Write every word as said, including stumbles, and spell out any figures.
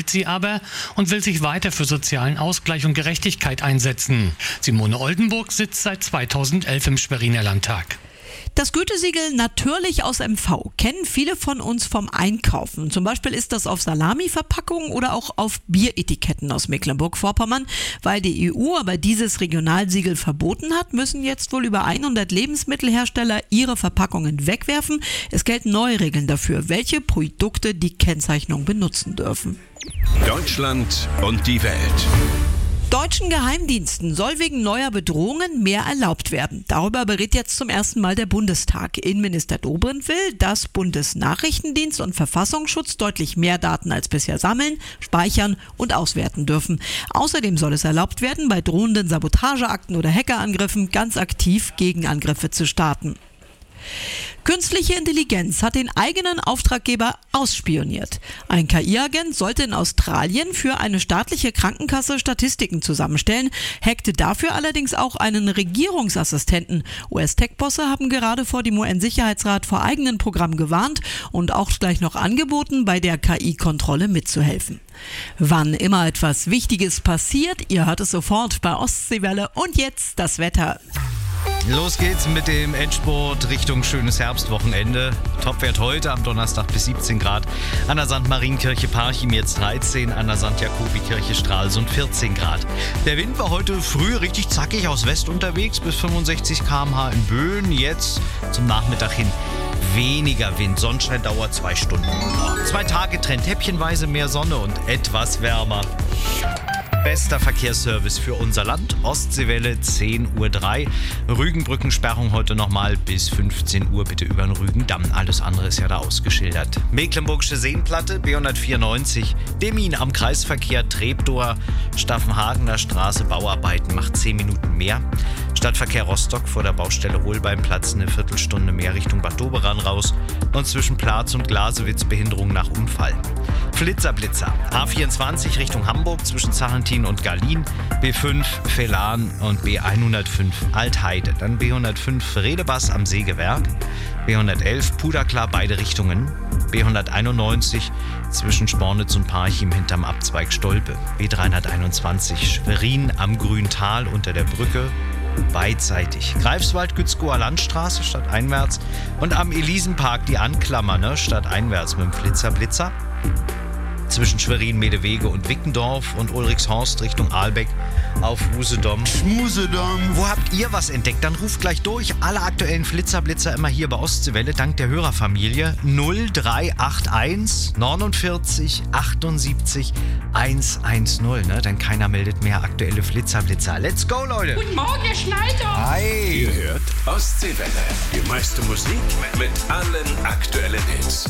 behält sie aber und will sich weiter für sozialen Ausgleich und Gerechtigkeit einsetzen. Simone Oldenburg sitzt seit zweitausendelf im Schweriner Landtag. Das Gütesiegel natürlich aus M V kennen viele von uns vom Einkaufen. Zum Beispiel ist das auf Salami-Verpackungen oder auch auf Bieretiketten aus Mecklenburg-Vorpommern. Weil die E U aber dieses Regionalsiegel verboten hat, müssen jetzt wohl über hundert Lebensmittelhersteller ihre Verpackungen wegwerfen. Es gelten neue Regeln dafür, welche Produkte die Kennzeichnung benutzen dürfen. Deutschland und die Welt. Deutschen Geheimdiensten soll wegen neuer Bedrohungen mehr erlaubt werden. Darüber berät jetzt zum ersten Mal der Bundestag. Innenminister Dobrindt will, dass Bundesnachrichtendienst und Verfassungsschutz deutlich mehr Daten als bisher sammeln, speichern und auswerten dürfen. Außerdem soll es erlaubt werden, bei drohenden Sabotageakten oder Hackerangriffen ganz aktiv Gegenangriffe zu starten. Künstliche Intelligenz hat den eigenen Auftraggeber ausspioniert. Ein K I-Agent sollte in Australien für eine staatliche Krankenkasse Statistiken zusammenstellen, hackte dafür allerdings auch einen Regierungsassistenten. U S-Tech-Bosse haben gerade vor dem U N-Sicherheitsrat vor eigenen Programmen gewarnt und auch gleich noch angeboten, bei der K I-Kontrolle mitzuhelfen. Wann immer etwas Wichtiges passiert, ihr hört es sofort bei Ostseewelle. Und jetzt das Wetter. Los geht's mit dem Endspurt Richtung schönes Herbstwochenende. Topwert heute am Donnerstag bis siebzehn Grad. An der Sankt Marienkirche Parchim jetzt dreizehn, an der Sankt Jakobikirche Stralsund vierzehn Grad. Der Wind war heute früh richtig zackig aus West unterwegs, bis fünfundsechzig Kilometer pro Stunde in Böen. Jetzt zum Nachmittag hin weniger Wind. Sonnenschein dauert zwei Stunden. Zwei Tage trennt häppchenweise mehr Sonne und etwas wärmer. Bester Verkehrsservice für unser Land. Ostseewelle zehn Uhr drei. Rügenbrückensperrung heute nochmal bis fünfzehn Uhr. Bitte über den Rügendamm. Alles andere ist ja da ausgeschildert. Mecklenburgische Seenplatte B hundertvierundneunzig. Demin am Kreisverkehr Treptower. Staffenhagener Straße Bauarbeiten macht zehn Minuten mehr. Stadtverkehr Rostock vor der Baustelle Holbeinplatz eine Viertelstunde mehr Richtung Bad Doberan raus. Und zwischen Platz und Glasewitz Behinderung nach Unfall. Flitzerblitzer. A vierundzwanzig Richtung Hamburg zwischen Zachentin und Garlin. B fünf Velan und B hundertfünf Altheide. Dann B hundertfünf Redebass am Sägewerk. B hundertelf Puderklar beide Richtungen. B hunderteinundneunzig zwischen Spornitz und Parchim hinterm Abzweig Stolpe. B dreihunderteinundzwanzig Schwerin am Grüntal unter der Brücke. Beidseitig. Greifswald-Gützkower Landstraße stadteinwärts und am Elisenpark die Anklammer, ne, stadteinwärts mit dem Flitzerblitzer. Zwischen Schwerin-Medewege und Wickendorf und Ulrichshorst Richtung Ahlbeck auf Usedom. Schmusedom. Wo habt ihr was entdeckt? Dann ruft gleich durch. Alle aktuellen Flitzerblitzer immer hier bei Ostseewelle dank der Hörerfamilie null drei acht eins neunundvierzig achtundsiebzig hundertzehn. Ne? Denn keiner meldet mehr aktuelle Flitzerblitzer. Let's go, Leute! Guten Morgen, Herr Schneider! Hi! Ihr hört Ostseewelle. Die meiste Musik mit allen aktuellen Hits.